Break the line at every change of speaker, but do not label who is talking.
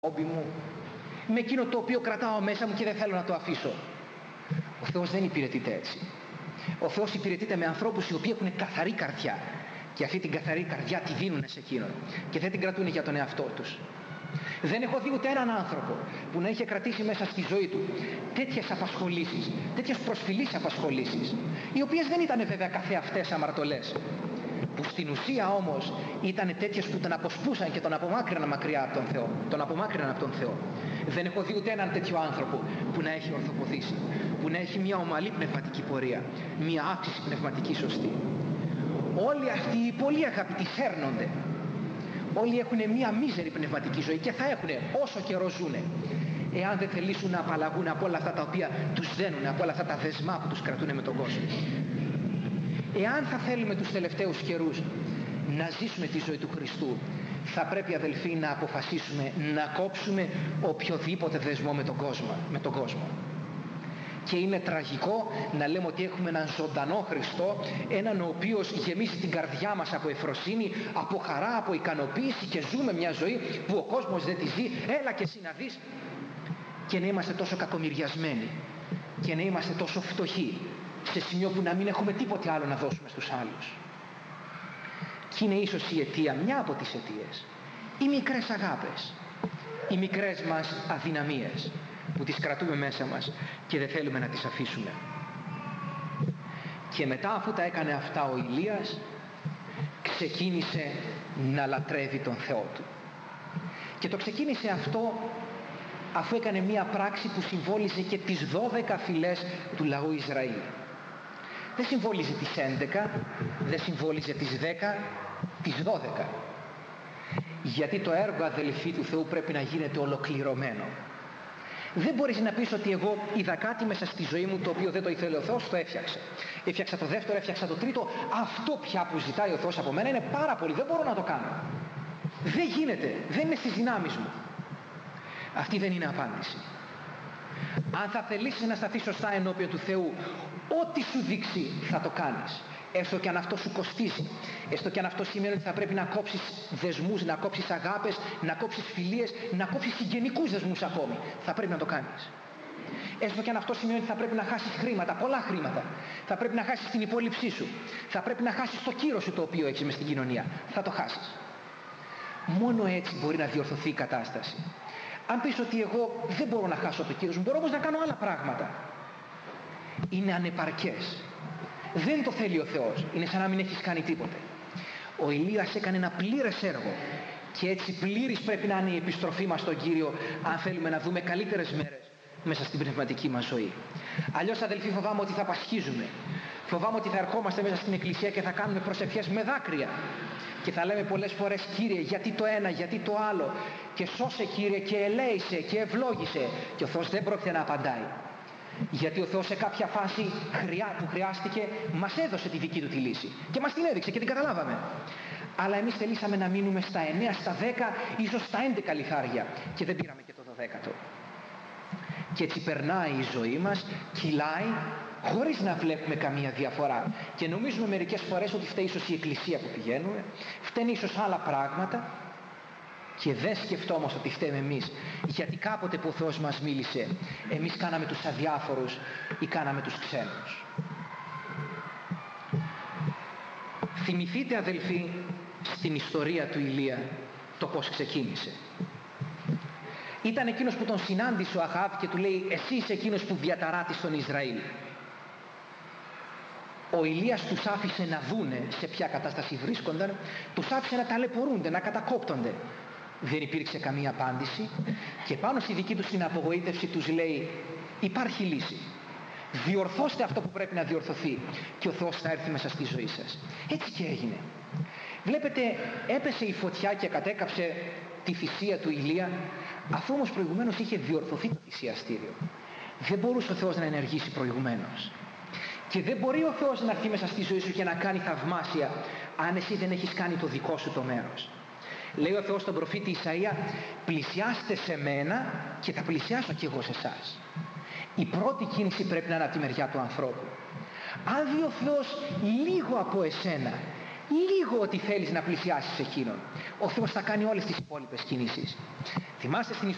χόμπι μου, με εκείνο το οποίο κρατάω μέσα μου και δεν θέλω να το αφήσω. Ο Θεός δεν υπηρετείται έτσι. Ο Θεός υπηρετείται με ανθρώπους οι οποίοι έχουν καθαρή καρδιά και αυτή την καθαρή καρδιά τη δίνουν σε εκείνον και δεν την κρατούν για τον εαυτό τους. Δεν έχω δει ούτε έναν άνθρωπο που να είχε κρατήσει μέσα στη ζωή του τέτοιες απασχολήσεις, τέτοιες προσφυλείς απασχολήσεις, οι οποίες δεν ήταν βέβαια καθεαυτές αμαρτωλές, που στην ουσία όμως ήταν τέτοιες που τον αποσπούσαν και τον απομάκρυναν μακριά από τον Θεό, τον απομάκρυναν από τον Θεό. Δεν έχω δει ούτε έναν τέτοιο άνθρωπο που να έχει ορθοποδήσει, που να έχει μια ομαλή πνευματική πορεία, μια αύξηση πνευματική σωστή. Όλοι αυτοί οι πολύ αγαπητοί σέρνονται. Όλοι έχουν μια μίζερη πνευματική ζωή και θα έχουν όσο καιρό ζουνε, εάν δεν θελήσουν να απαλλαγούν από όλα αυτά τα οποία τους δένουν, από όλα αυτά τα δεσμά που τους κρατούν με τον κόσμο. Εάν θα θέλουμε τους τελευταίους καιρούς να ζήσουμε τη ζωή του Χριστού, θα πρέπει, αδελφοί, να αποφασίσουμε να κόψουμε οποιοδήποτε δεσμό με τον κόσμο. Και είναι τραγικό να λέμε ότι έχουμε έναν ζωντανό Χριστό, έναν ο οποίος γεμίζει την καρδιά μας από ευφροσύνη, από χαρά, από ικανοποίηση και ζούμε μια ζωή που ο κόσμος δεν τη ζει. Έλα και εσύ να δεις. Και να είμαστε τόσο κακομοιριασμένοι και να είμαστε τόσο φτωχοί, σε σημείο που να μην έχουμε τίποτε άλλο να δώσουμε στους άλλους. Και είναι ίσως η αιτία, μια από τις αιτίες, οι μικρές αγάπες, οι μικρές μας αδυναμίες που τις κρατούμε μέσα μας και δεν θέλουμε να τις αφήσουμε. Και μετά, αφού τα έκανε αυτά ο Ηλίας, ξεκίνησε να λατρεύει τον Θεό του. Και το ξεκίνησε αυτό αφού έκανε μία πράξη που συμβόλιζε και τις 12 φυλές του λαού Ισραήλ. Δεν συμβόλιζε τις 11, δεν συμβόλιζε τις 10, τις 12. Γιατί το έργο, αδελφοί του Θεού, πρέπει να γίνεται ολοκληρωμένο. Δεν μπορείς να πεις ότι εγώ είδα κάτι μέσα στη ζωή μου το οποίο δεν το ήθελε ο Θεός, το έφτιαξα. Έφτιαξα το δεύτερο, έφτιαξα το τρίτο, αυτό πια που ζητάει ο Θεός από μένα είναι πάρα πολύ, δεν μπορώ να το κάνω. Δεν γίνεται, δεν είναι στις δυνάμεις μου. Αυτή δεν είναι απάντηση. Αν θα θελήσεις να σταθείς σωστά ενώπιον του Θεού, ό,τι σου δείξει θα το κάνεις. Έστω και αν αυτό σου κοστίζει, έστω και αν αυτό σημαίνει ότι θα πρέπει να κόψεις δεσμούς, να κόψεις αγάπες, να κόψεις φιλίες, να κόψεις συγγενικούς δεσμούς ακόμη, θα πρέπει να το κάνεις. Έστω και αν αυτό σημαίνει ότι θα πρέπει να χάσεις χρήματα, πολλά χρήματα, θα πρέπει να χάσεις την υπόλοιψή σου, θα πρέπει να χάσεις το κύρος σου το οποίο έχεις μες στην κοινωνία, θα το χάσεις. Μόνο έτσι μπορεί να διορθωθεί η κατάσταση. Αν πεις ότι εγώ δεν μπορώ να χάσω το κύρος μου, μπορώ όμως να κάνω άλλα πράγματα, είναι ανεπαρκές. Δεν το θέλει ο Θεός, είναι σαν να μην έχεις κάνει τίποτε. Ο Ηλίας έκανε ένα πλήρες έργο και έτσι πλήρης πρέπει να είναι η επιστροφή μας στον Κύριο, αν θέλουμε να δούμε καλύτερες μέρες μέσα στην πνευματική μας ζωή. Αλλιώς, αδελφοί, φοβάμαι ότι θα πασχίζουμε. Φοβάμαι ότι θα ερχόμαστε μέσα στην εκκλησία και θα κάνουμε προσευχές με δάκρυα και θα λέμε πολλές φορές, Κύριε, γιατί το ένα, γιατί το άλλο, και σώσε, Κύριε, και ελέησε και ευλόγησε, και ο Θεός δεν πρόκειται να απαντάει. Γιατί ο Θεός σε κάποια φάση που χρειάστηκε μας έδωσε τη δική του τη λύση και μας την έδειξε και την καταλάβαμε. Αλλά εμείς θελήσαμε να μείνουμε στα 9, στα 10, ίσως στα 11 λιθάρια και δεν πήραμε και το 12ο. Και έτσι περνάει η ζωή μας, κυλάει χωρίς να βλέπουμε καμία διαφορά και νομίζουμε μερικές φορές ότι φταίει ίσως η εκκλησία που πηγαίνουμε, φταίνει ίσως άλλα πράγματα. Και δεν σκεφτόμαστε ότι φταίμε εμείς, γιατί κάποτε που ο Θεός μας μίλησε, εμείς κάναμε τους αδιάφορους ή κάναμε τους ξένους. Θυμηθείτε, αδελφοί, στην ιστορία του Ηλία το πώς ξεκίνησε. Ήταν εκείνος που τον συνάντησε ο Αχάβ και του λέει, εσύ είσαι εκείνος που διαταράτεις τον Ισραήλ. Ο Ηλίας τους άφησε να δούνε σε ποια κατάσταση βρίσκονταν, τους άφησε να ταλαιπωρούνται, να κατακόπτονται. Δεν υπήρξε καμία απάντηση και πάνω στη δική τους την απογοήτευση τους λέει, υπάρχει λύση. Διορθώστε αυτό που πρέπει να διορθωθεί και ο Θεός θα έρθει μέσα στη ζωή σας. Έτσι και έγινε. Βλέπετε, έπεσε η φωτιά και κατέκαψε τη θυσία του Ηλία, αφού όμως προηγουμένως είχε διορθωθεί το θυσιαστήριο. Δεν μπορούσε ο Θεός να ενεργήσει προηγουμένως. Και δεν μπορεί ο Θεός να έρθει μέσα στη ζωή σου και να κάνει θαυμάσια αν εσύ δεν έχεις κάνει το δικό σου το μέρος. Λέει ο Θεός στον προφήτη Ισαΐα, πλησιάστε σε μένα και θα πλησιάσω κι εγώ σε εσάς. Η πρώτη κίνηση πρέπει να είναι από τη μεριά του ανθρώπου. Αν δει ο Θεός λίγο από εσένα, λίγο ότι θέλεις να πλησιάσεις εκείνον, ο Θεός θα κάνει όλες τις υπόλοιπες κινήσεις. Θυμάστε στην